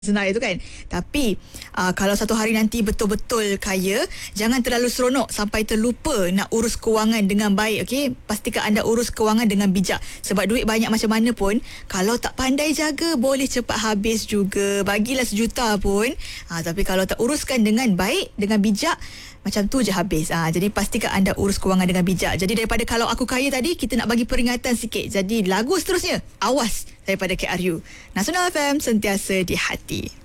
Senang itu kan. Tapi kalau satu hari nanti betul-betul kaya, jangan terlalu seronok sampai terlupa nak urus kewangan dengan baik. Okey, pastikan anda urus kewangan dengan bijak. Sebab duit banyak macam mana pun, kalau tak pandai jaga, boleh cepat habis juga. Bagilah 1 juta pun, tapi kalau tak uruskan dengan baik, dengan bijak, macam tu je habis. Jadi pastikan anda urus kewangan dengan bijak. Jadi daripada kalau aku kaya tadi, kita nak bagi peringatan sikit. Jadi lagu seterusnya, awas, daripada KRU. Nasional FM, sentiasa di hati.